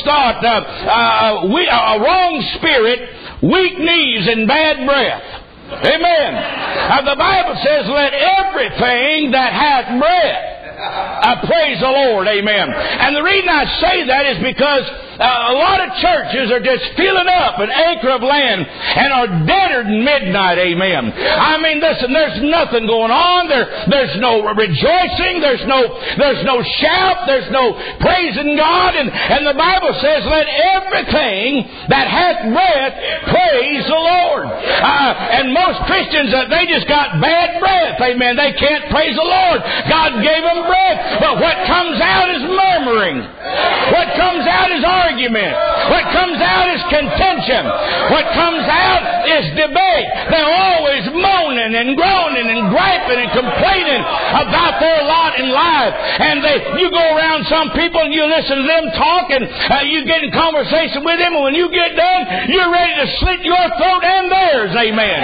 thought, a wrong spirit, weak knees, and bad breath. Amen. The Bible says, let everything that hath breath praise the Lord. Amen. And the reason I say that is because a lot of churches are just filling up an acre of land and are deader than midnight. Amen. I mean, listen, there's nothing going on. There's no rejoicing. There's no shout. There's no praising God. And the Bible says, let everything that hath breath praise the Lord. And most Christians, they just got bad breath. Amen. They can't praise the Lord. God gave them breath. But what comes out is murmuring. What comes out is argument. What comes out is contention. What comes out is debate. They're always moaning and groaning and griping and complaining about their lot in life. And you go around some people and you listen to them talk, and you get in conversation with them, and when you get done, you're ready to slit your throat and theirs. Amen.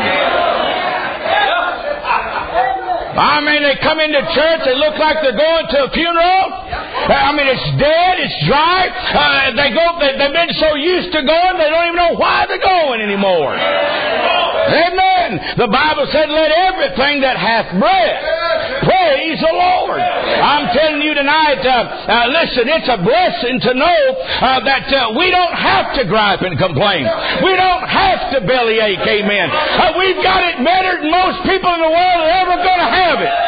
I mean, they come into church, they look like they're going to a funeral. I mean, it's dead, it's dry. They've been so used to going, they don't even know why they're going anymore. Amen. The Bible said, let everything that hath breath praise the Lord. I'm telling you tonight, listen, it's a blessing to know that we don't have to gripe and complain. We don't have to bellyache. Amen. We've got it better than most people in the world are ever going to have it.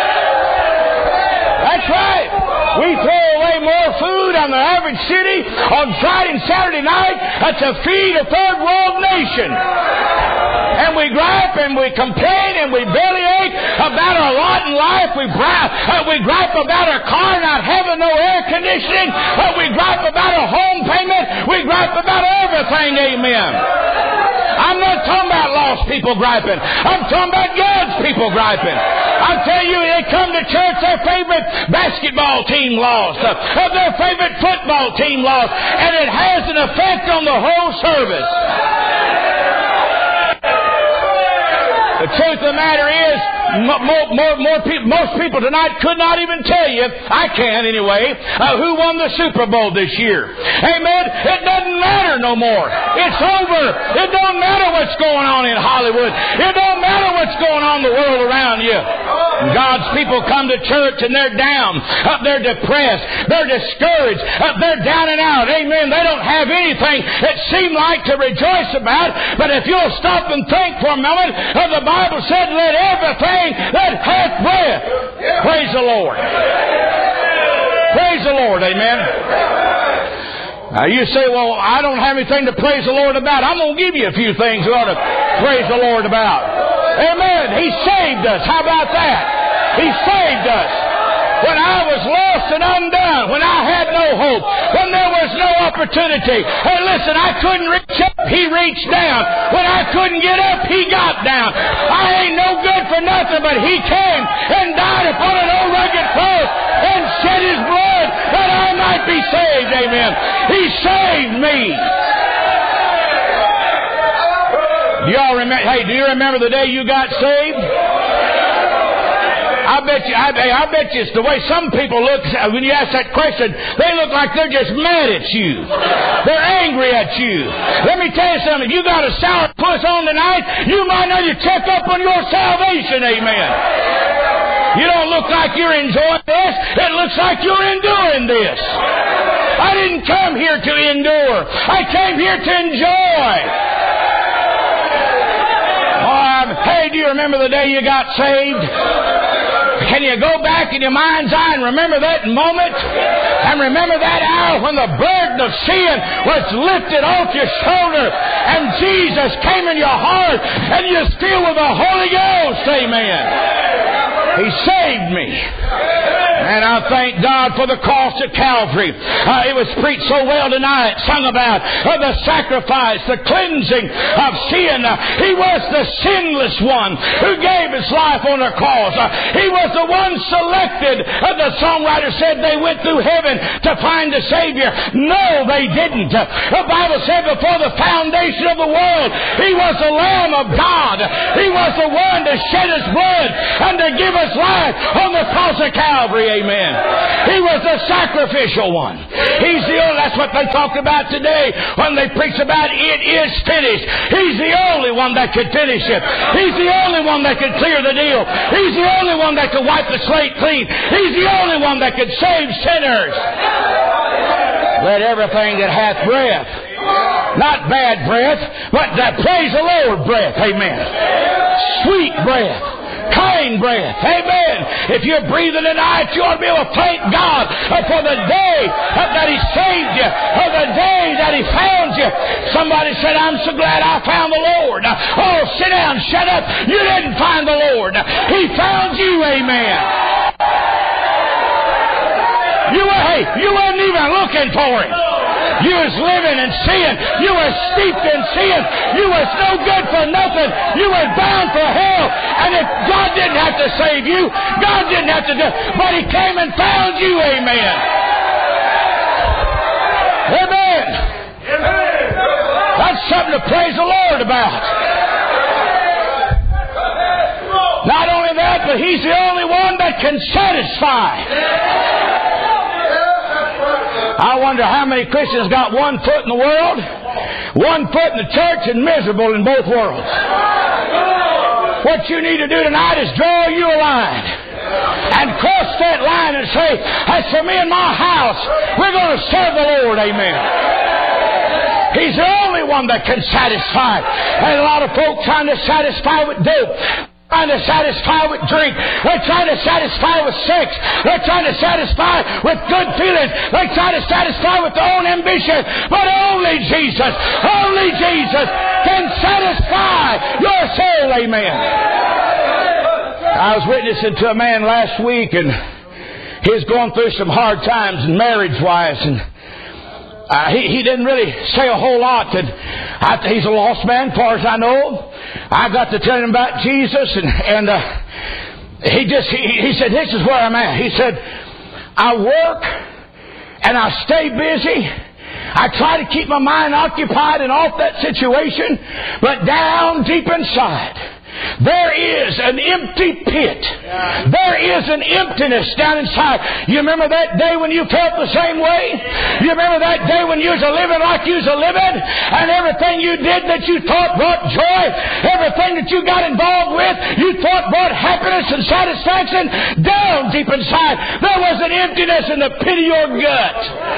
That's right. We throw away more food on the average city on Friday and Saturday night to feed a third world nation. And we gripe and we complain and we bellyache about our lot in life. We gripe about our car not having no air conditioning. We gripe about our home payment. We gripe about everything. Amen. I'm not talking about lost people griping. I'm talking about God's people griping. I tell you, they come to church, their favorite basketball team lost, their favorite football team lost, and it has an effect on the whole service. The truth of the matter is, most people tonight could not even tell you, I can anyway, who won the Super Bowl this year. Amen? It doesn't matter no more. It's over. It don't matter what's going on in Hollywood. It don't matter what's going on in the world around you. God's people come to church and they're down. They're depressed. They're discouraged. They're down and out. Amen. They don't have anything that seem like to rejoice about. But if you'll stop and think for a moment, the Bible said, let everything that hath breath praise the Lord. Praise the Lord. Amen. Now you say, well, I don't have anything to praise the Lord about. I'm going to give you a few things we ought to praise the Lord about. Amen. He saved us. How about that? He saved us. When I was lost and undone, when I had no hope, when there was no opportunity. Hey, listen, I couldn't reach up, He reached down. When I couldn't get up, He got down. I ain't no good for nothing, but He came and died upon an old rugged cross and shed His blood that I might be saved. Amen. He saved me. Do y'all remember? Hey, do you remember the day you got saved? I bet you it's the way some people look when you ask that question. They look like they're just mad at you. They're angry at you. Let me tell you something. If you got a sourpuss on tonight, you might need to check up on your salvation. Amen. You don't look like you're enjoying this. It looks like you're enduring this. I didn't come here to endure. I came here to enjoy. Hey, do you remember the day you got saved? Can you go back in your mind's eye and remember that moment? And remember that hour when the burden of sin was lifted off your shoulder and Jesus came in your heart and you're filled with the Holy Ghost. Amen. He saved me. And I thank God for the cross at Calvary. It was preached so well tonight, sung about the sacrifice, the cleansing of sin. He was the sinless one who gave His life on the cross. He was the one selected. The songwriter said they went through heaven to find the Savior. No, they didn't. The Bible said before the foundation of the world, He was the Lamb of God. He was the one to shed His blood and to give His life on the cross of Calvary. amen. He was the sacrificial one. He's the only, that's what they talk about today when they preach about it is finished. He's the only one that could finish it. He's the only one that could clear the deal. He's the only one that could wipe the slate clean. He's the only one that could save sinners. Let everything that hath breath, not bad breath, but that praise the Lord breath, amen. Sweet breath, kind breath, amen. If you're breathing tonight, you ought to be able to thank God for the day that He saved you, for the day that He found you. Somebody said, I'm so glad I found the Lord. Oh, sit down, shut up. You didn't find the Lord. He found you, amen. You weren't even looking for Him. You was living in sin. You was steeped in sin. You was no good for nothing. You was bound for hell. And if God didn't have to save you, God didn't have to do it. But He came and found you, amen. Amen. That's something to praise the Lord about. Not only that, but He's the only one that can satisfy. I wonder how many Christians got one foot in the world, one foot in the church, and miserable in both worlds. What you need to do tonight is draw you a line and cross that line and say, as for me and my house, we're going to serve the Lord, amen. He's the only one that can satisfy. And a lot of folk trying to satisfy with dope, trying to satisfy with drink. They're trying to satisfy with sex. They're trying to satisfy with good feelings. They're trying to satisfy with their own ambition. But only Jesus can satisfy your soul, amen. I was witnessing to a man last week, and he's going through some hard times marriage-wise, and he didn't really say a whole lot. That he's a lost man, as far as I know. I got to tell him about Jesus, and he said, this is where I'm at. He said, I work and I stay busy. I try to keep my mind occupied and off that situation, but down deep inside, there is an empty pit. There is an emptiness down inside. You remember that day when you felt the same way? You remember that day when you was living like you was living, and everything you did that you thought brought joy, everything that you got involved with, you thought brought happiness and satisfaction? Down deep inside, there was an emptiness in the pit of your gut.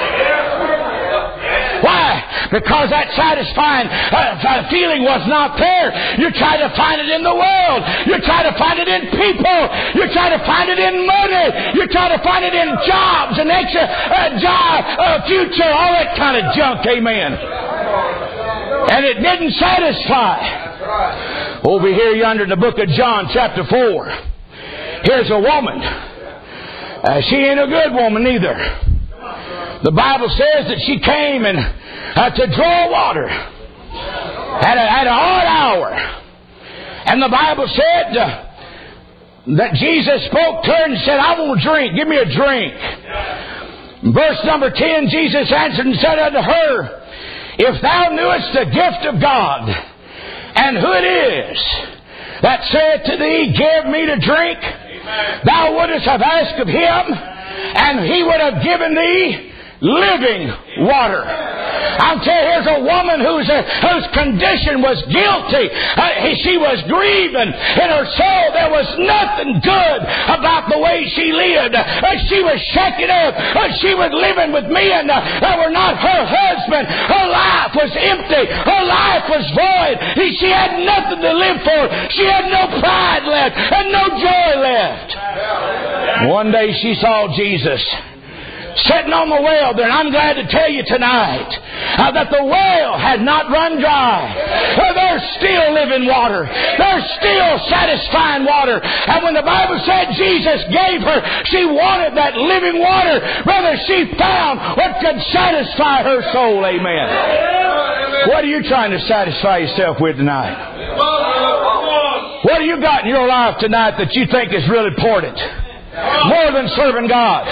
Why? Because that satisfying feeling was not there. You try to find it in the world. You try to find it in people. You try to find it in money. You try to find it in jobs and extra job, future, all that kind of junk. Amen. And it didn't satisfy. Over here yonder in the book of John, chapter 4, here's a woman. She ain't a good woman either. The Bible says that she came and to draw water at an odd hour. And the Bible said that Jesus spoke to her and said, I want a drink. Give me a drink. Verse number 10, Jesus answered and said unto her, if thou knewest the gift of God, and who it is that saith to thee, give me to drink, thou wouldest have asked of him, and he would have given thee living water. I'm telling you, here's a woman whose condition was guilty. She was grieving in her soul. There was nothing good about the way she lived. She was shaking up. She was living with men that were not her husband. Her life was empty. Her life was void. She had nothing to live for. She had no pride left and no joy left. One day she saw Jesus sitting on the well there, and I'm glad to tell you tonight that the well had not run dry. There's still living water. There's still satisfying water. And when the Bible said Jesus gave her, she wanted that living water. Brother, she found what could satisfy her soul. Amen. What are you trying to satisfy yourself with tonight? What have you got in your life tonight that you think is really important? More than serving God.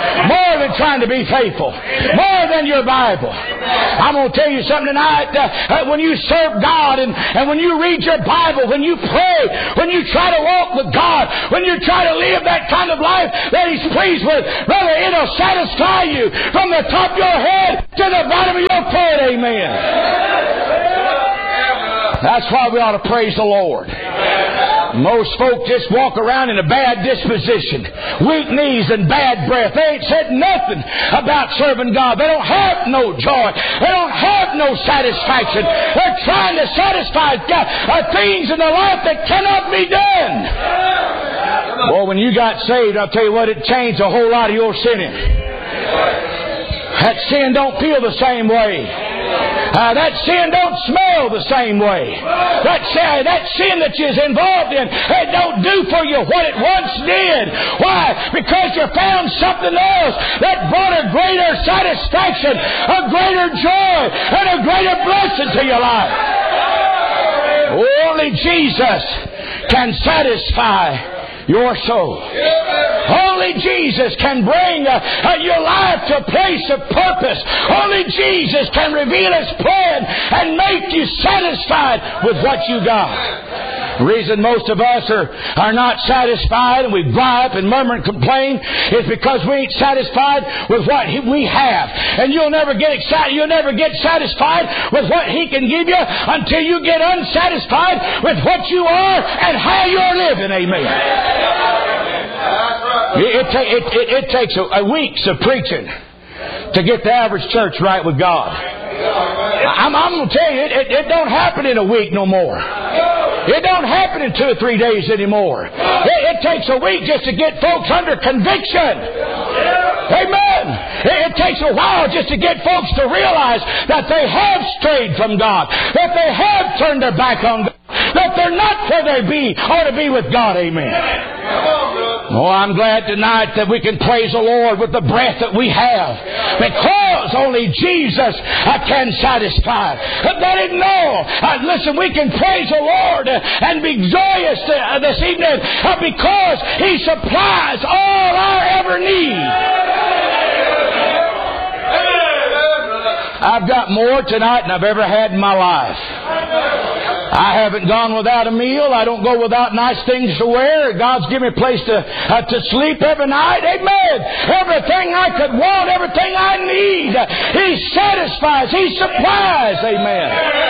More than trying to be faithful. More than your Bible. I'm going to tell you something tonight. When you serve God and when you read your Bible, when you pray, when you try to walk with God, when you try to live that kind of life that He's pleased with, brother, it'll satisfy you from the top of your head to the bottom of your foot. Amen. That's why we ought to praise the Lord. Most folk just walk around in a bad disposition, weak knees and bad breath. They ain't said nothing about serving God. They don't have no joy. They don't have no satisfaction. They're trying to satisfy God, things in their life that cannot be done. Boy, when you got saved, I'll tell you what, it changed a whole lot of your sinning. That sin don't feel the same way. That sin don't smell the same way. That sin that you're involved in, it don't do for you what it once did. Why? Because you found something else that brought a greater satisfaction, a greater joy, and a greater blessing to your life. Only Jesus can satisfy your soul. Only Jesus can bring your life to a place of purpose. Only Jesus can reveal His plan and make you satisfied with what you got. The reason most of us are not satisfied and we gripe and murmur and complain is because we ain't satisfied with what we have. And you'll never get excited. You'll never get satisfied with what He can give you until you get unsatisfied with what you are and how you're living. Amen. It takes a weeks of preaching to get the average church right with God. I'm going to tell you, it don't happen in a week no more. It don't happen in 2 or 3 days anymore. It takes a week just to get folks under conviction. Amen. It takes a while just to get folks to realize that they have strayed from God, that they have turned their back on God, that they're not where they ought to be with God. Amen. Oh, I'm glad tonight that we can praise the Lord with the breath that we have, because only Jesus can satisfy. Let Him know. Listen, we can praise the Lord and be joyous this evening because He supplies all our ever need. I've got more tonight than I've ever had in my life. I haven't gone without a meal. I don't go without nice things to wear. God's given me a place to sleep every night. Amen. Everything I could want, everything I need, He satisfies. He supplies. Amen.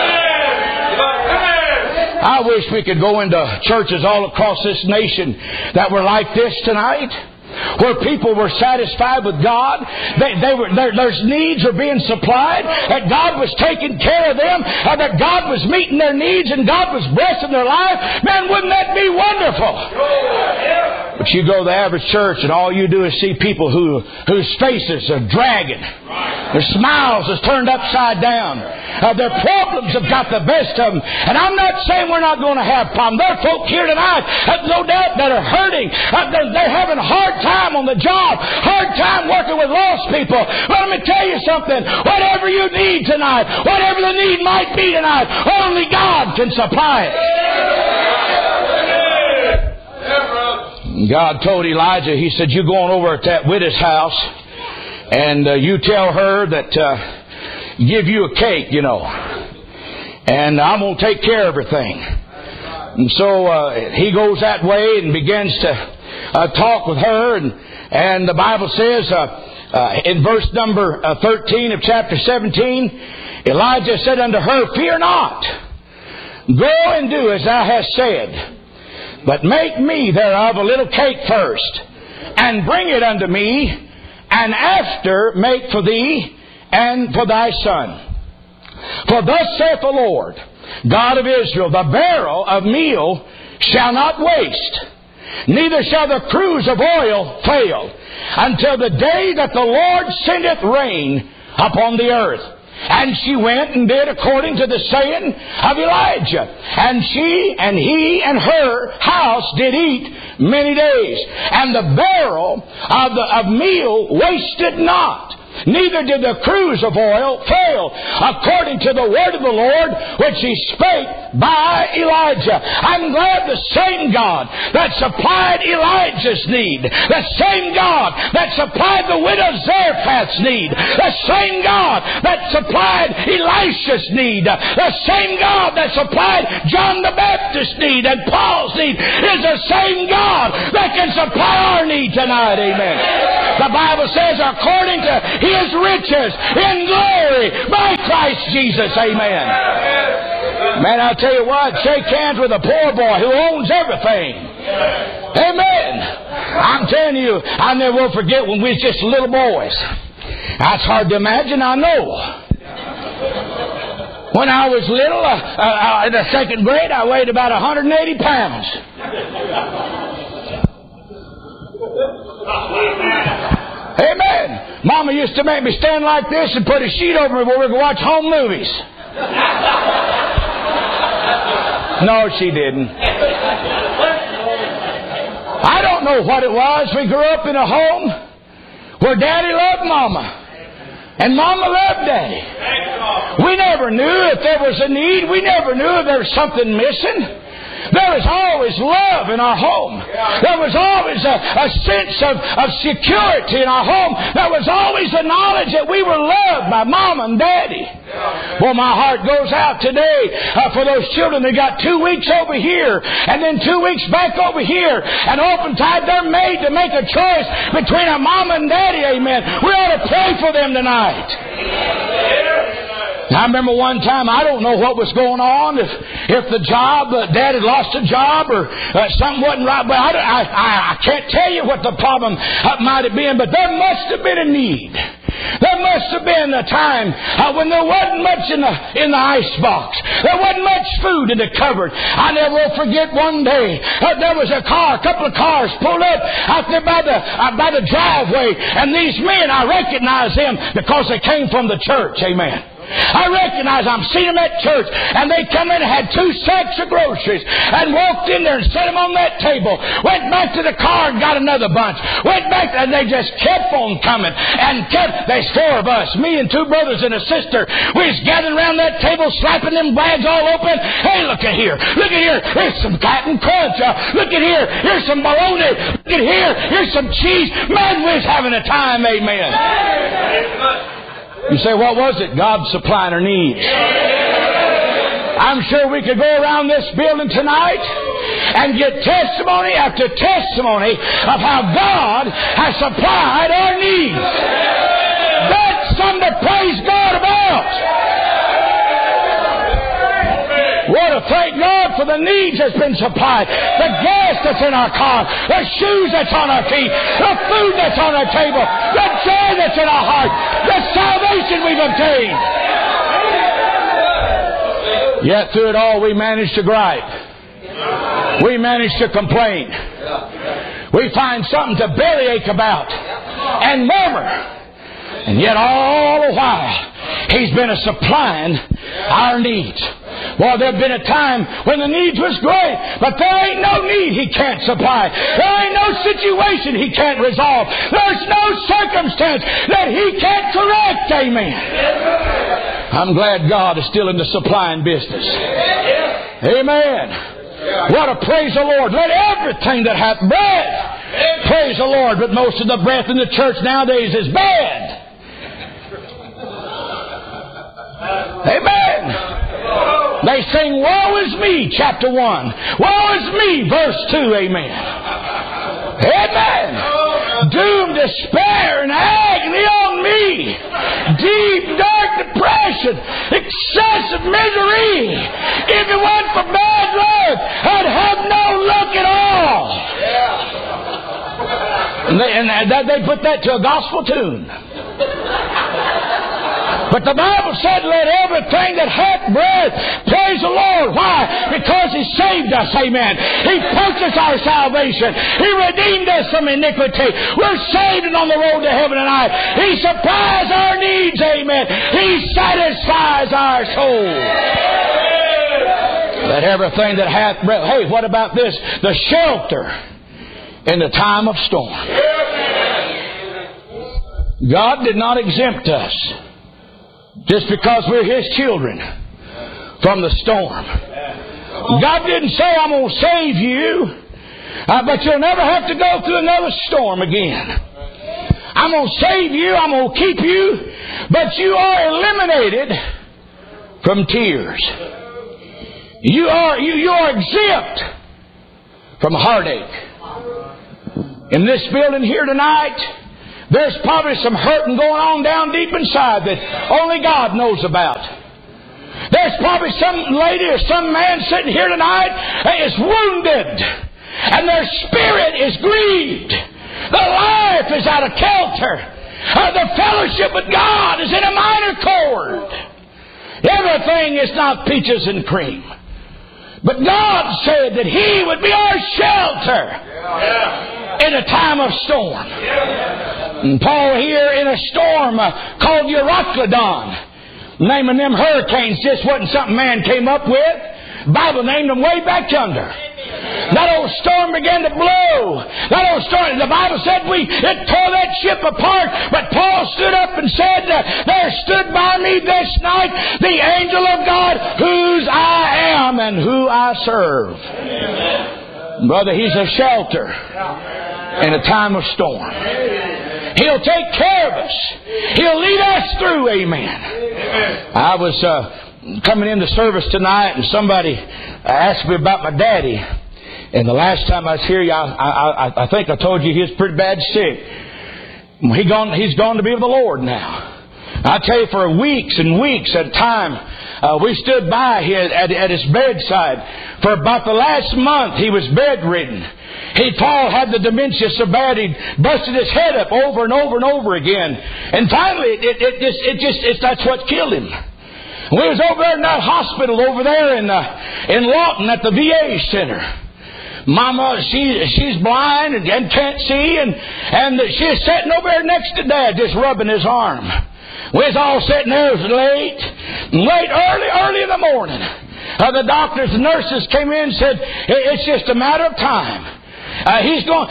I wish we could go into churches all across this nation that were like this tonight, where people were satisfied with God. Their needs were being supplied, that God was taking care of them, that God was meeting their needs and God was blessing their life. Man, wouldn't that be wonderful? But you go to the average church and all you do is see people whose faces are dragging. Their smiles is turned upside down. Their problems have got the best of them. And I'm not saying we're not going to have problems. There are folk here tonight, no doubt, that are hurting. They're having a hard time on the job, hard time working with lost people. But let me tell you something. Whatever you need tonight, whatever the need might be tonight, only God can supply it. God told Elijah, He said, you go on over at that widow's house and you tell her that give you a cake, you know, and I'm going to take care of everything. And so he goes that way and begins to talk with her, and the Bible says in verse number 13 of chapter 17, Elijah said unto her, fear not, go and do as thou hast said, but make me thereof a little cake first, and bring it unto me, and after make for thee and for thy son. For thus saith the Lord, God of Israel, the barrel of meal shall not waste, neither shall the cruse of oil fail, until the day that the Lord sendeth rain upon the earth. And she went and did according to the saying of Elijah. And she and he and her house did eat many days. And the barrel of meal wasted not, neither did the cruse of oil fail, according to the word of the Lord, which He spake by Elijah. I'm glad the same God that supplied Elijah's need, the same God that supplied the widow Zarephath's need, the same God that supplied Elisha's need, the same God that supplied John the Baptist's need and Paul's need, is the same God that can supply our need tonight. Amen. The Bible says, according to His riches in glory by Christ Jesus. Amen. Man, I'll tell you what, shake hands with a poor boy who owns everything. Amen. I'm telling you, I never will forget when we was just little boys. That's hard to imagine, I know. When I was little, in the second grade, I weighed about 180 pounds. Amen. Mama used to make me stand like this and put a sheet over me where we could watch home movies. No, she didn't. I don't know what it was. We grew up in a home where Daddy loved Mama and Mama loved Daddy. We never knew if there was a need. We never knew if there was something missing. There was always love in our home. There was always a sense of security in our home. There was always the knowledge that we were loved by Mom and Daddy. Well, my heart goes out today for those children that got 2 weeks over here and then 2 weeks back over here. And oftentimes they're made to make a choice between a Mom and Daddy. Amen. We ought to pray for them tonight. I remember one time, I don't know what was going on, if the job, Dad had lost a job or something wasn't right. But I can't tell you what the problem might have been, but there must have been a need. There must have been a time when there wasn't much in the icebox. There wasn't much food in the cupboard. I never will forget one day, there was a couple of cars pulled up out there by the driveway, and these men, I recognized them because they came from the church. Amen. I recognize I'm seeing them at church, and they come in and had 2 sacks of groceries and walked in there and set them on that table. Went back to the car and got another bunch. Went back, and they just kept on coming and kept. There's 4 of us, me and 2 brothers and a sister. We was gathering around that table, slapping them bags all open. Hey, look at here! Look at here! Here's some Captain Crunch. Look at here! Here's some bologna. Look at here! Here's some cheese. Man, we was having a time. Amen. You say, what was it? God supplying our needs. I'm sure we could go around this building tonight and get testimony after testimony of how God has supplied our needs. That's something to praise God about. What to thank God for the needs that's been supplied. The gas that's in our car. The shoes that's on our feet. The food that's on our table. The joy that's in our heart. The salvation we've obtained. Yet through it all we managed to gripe. We managed to complain. We find something to bellyache about and murmur. And yet all the while He's been supplying our needs. Boy, there's been a time when the needs was great, but there ain't no need He can't supply. There ain't no situation He can't resolve. There's no circumstance that He can't correct. Amen. I'm glad God is still in the supplying business. Amen. What a praise the Lord. Let everything that hath breath praise the Lord. But most of the breath in the church nowadays is bad. Amen. They sing, woe is me, chapter 1. Woe is me, verse 2. Amen. Amen. Doom, despair, and agony on me. Deep, dark depression. Excessive misery. If it weren't for bad luck, I'd have no luck at all. And they put that to a gospel tune. But the Bible said, let everything that hath breath praise the Lord. Why? Because He saved us. Amen. He purchased our salvation. He redeemed us from iniquity. We're saved and on the road to heaven tonight. He supplies our needs. Amen. He satisfies our soul. Let everything that hath breath. Hey, what about this? The shelter in the time of storm. God did not exempt us just because we're His children from the storm. God didn't say, I'm going to save you, but you'll never have to go through another storm again. I'm going to save you, I'm going to keep you, but you are eliminated from tears. You are exempt from heartache. In this building here tonight, there's probably some hurting going on down deep inside that only God knows about. There's probably some lady or some man sitting here tonight that is wounded, and their spirit is grieved. Their life is out of kilter. The fellowship with God is in a minor chord. Everything is not peaches and cream. But God said that He would be our shelter in a time of storm. And Paul here in a storm called Euroclydon. Naming them hurricanes just wasn't something man came up with. The Bible named them way back yonder. That old storm began to blow. That old storm, the Bible said it tore that ship apart. But Paul stood up and said, there stood by me this night the angel of God, whose I am and who I serve. Amen. Brother, He's a shelter in a time of storm. He'll take care of us. He'll lead us through. Amen. I was coming into service tonight, and somebody asked me about my daddy. And the last time I was here, I think I told you he was pretty bad sick. He's gone to be with the Lord now. I tell you, for weeks and weeks at a time, we stood by at his bedside. For about the last month, he was bedridden. Paul had the dementia so bad he busted his head up over and over and over again. And finally, that's what killed him. We was over there in that hospital over there in Lawton at the VA center. Mama, she's blind and can't see, and she's sitting over there next to Dad, just rubbing his arm. We was all sitting there. It was late, early in the morning. The doctors and nurses came in and said, it's just a matter of time. He's going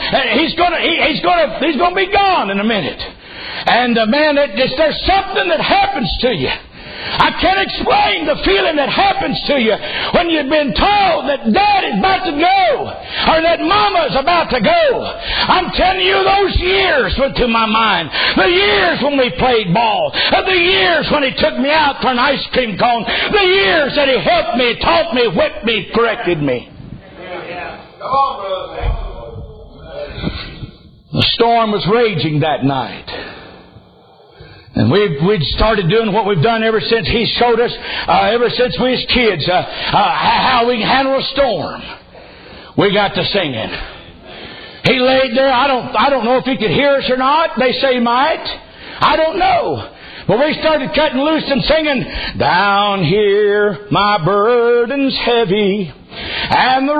to be gone in a minute. And man, there's something that happens to you. I can't explain the feeling that happens to you when you've been told that Dad is about to go or that Mama is about to go. I'm telling you, those years went through my mind. The years when we played ball. The years when he took me out for an ice cream cone. The years that he helped me, taught me, whipped me, corrected me. Come on, brother. The storm was raging that night. And we'd started doing what we've done ever since He showed us, ever since we was kids, how we can handle a storm. We got to singing. He laid there. I don't know if He could hear us or not. They say He might. I don't know. But we started cutting loose and singing, down here my burden's heavy, and the